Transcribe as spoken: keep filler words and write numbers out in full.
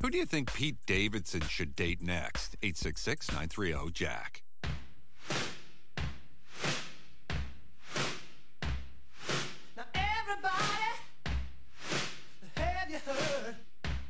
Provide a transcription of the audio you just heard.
Who do you think Pete Davidson should date next? eight six six, nine three zero, Jack.